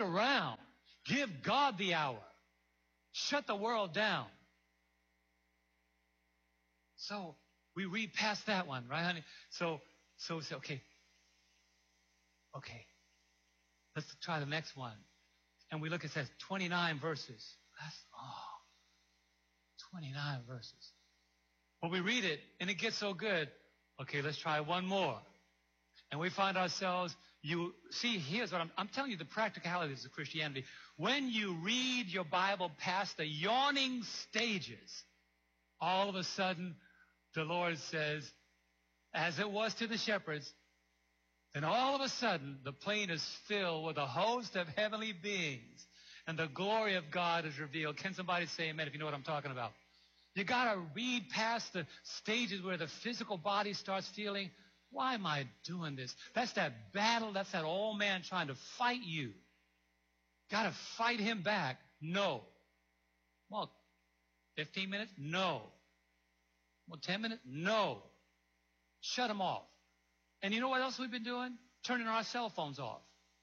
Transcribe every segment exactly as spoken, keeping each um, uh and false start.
it around. Give God the hour. Shut the world down. So we read past that one, right, honey? So, so we say, okay, okay, let's try the next one. And we look, it says twenty-nine verses. That's, oh, twenty-nine verses. But we read it, and it gets so good. Okay, let's try one more. And we find ourselves, you see, here's what I'm, I'm telling you, the practicalities of Christianity. When you read your Bible past the yawning stages, all of a sudden, the Lord says, as it was to the shepherds, then all of a sudden, the plain is filled with a host of heavenly beings, and the glory of God is revealed. Can somebody say amen if you know what I'm talking about? You got to read past the stages where the physical body starts feeling, why am I doing this? That's that battle. That's that old man trying to fight you. Got to fight him back. No. Well, fifteen minutes? No. Well, ten minutes? No. Shut them off. And you know what else we've been doing? Turning our cell phones off.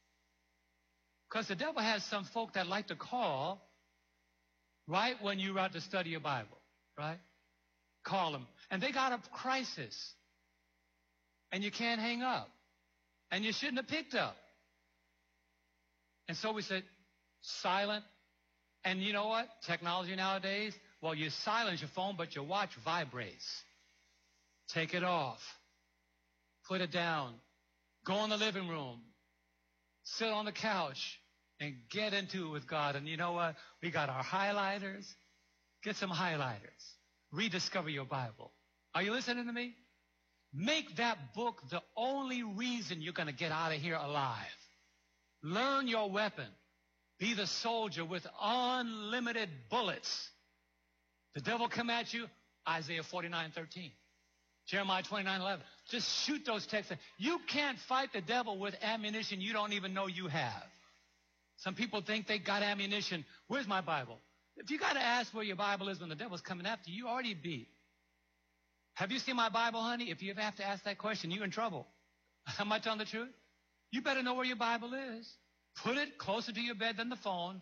Because the devil has some folk that like to call right when you're out to study your Bible, right? Call them. And they got a crisis. And you can't hang up. And you shouldn't have picked up. And so we said, silent. And you know what? Technology nowadays, well, you silence your phone, but your watch vibrates. Take it off. Put it down. Go in the living room. Sit on the couch and get into it with God. And you know what? We got our highlighters. Get some highlighters. Rediscover your Bible. Are you listening to me? Make that book the only reason you're going to get out of here alive. Learn your weapon. Be the soldier with unlimited bullets. The devil come at you, Isaiah forty-nine thirteen. Jeremiah twenty-nine eleven. Just shoot those texts. You can't fight the devil with ammunition you don't even know you have. Some people think they got ammunition. Where's my Bible? If you got to ask where your Bible is when the devil's coming after you, you already beat. Have you seen my Bible, honey? If you ever have to ask that question, you're in trouble. Am I telling the truth? You better know where your Bible is. Put it closer to your bed than the phone.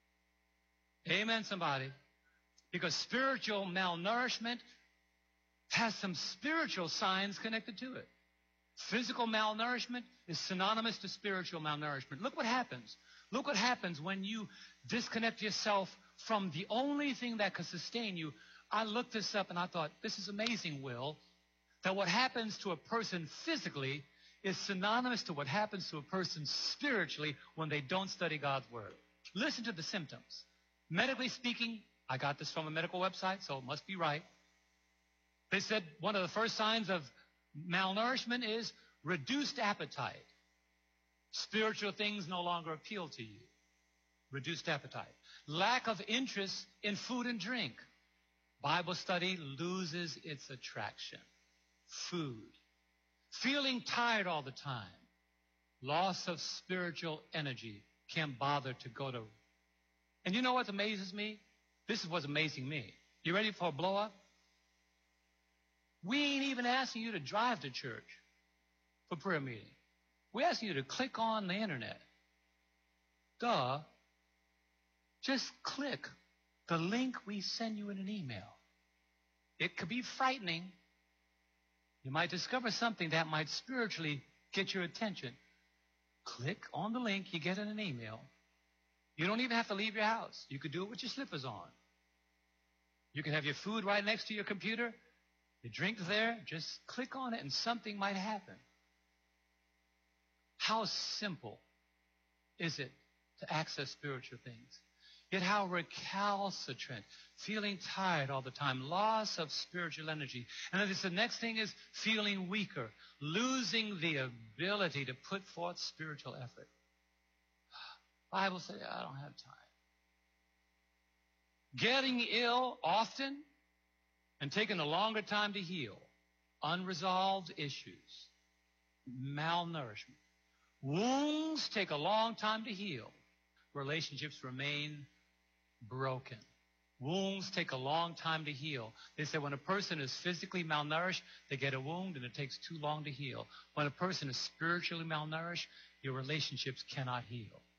Amen, somebody. Because spiritual malnourishment has some spiritual signs connected to it. Physical malnourishment is synonymous to spiritual malnourishment. Look what happens. Look what happens when you disconnect yourself from the only thing that can sustain you. I looked this up and I thought, this is amazing, Will, that what happens to a person physically is synonymous to what happens to a person spiritually when they don't study God's Word. Listen to the symptoms. Medically speaking, I got this from a medical website, so it must be right. They said one of the first signs of malnourishment is reduced appetite. Spiritual things no longer appeal to you. Reduced appetite. Lack of interest in food and drink. Bible study loses its attraction. Food. Feeling tired all the time. Loss of spiritual energy. Can't bother to go to. And you know what amazes me? This is what's amazing me. You ready for a blow up? We ain't even asking you to drive to church for prayer meeting. We're asking you to click on the internet. Duh. Just click the link we send you in an email. It could be frightening. You might discover something that might spiritually get your attention. Click on the link you get in an email. You don't even have to leave your house. You could do it with your slippers on. You can have your food right next to your computer. Your drink's there. Just click on it and something might happen. How simple is it to access spiritual things? Yet how recalcitrant, feeling tired all the time, loss of spiritual energy. And then the next thing is feeling weaker, losing the ability to put forth spiritual effort. Bible says, I don't have time. Getting ill often and taking a longer time to heal. Unresolved issues. Malnourishment. Wounds take a long time to heal. Relationships remain broken. Wounds take a long time to heal. They say when a person is physically malnourished, they get a wound and it takes too long to heal. When a person is spiritually malnourished, your relationships cannot heal.